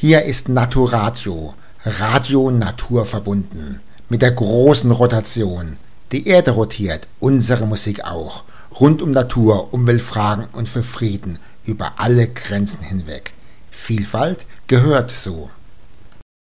Hier ist Naturatio, Radio naturverbunden, mit der großen Rotation. Die Erde rotiert, unsere Musik auch, rund um Natur, Umweltfragen und für Frieden über alle Grenzen hinweg. Vielfalt gehört so.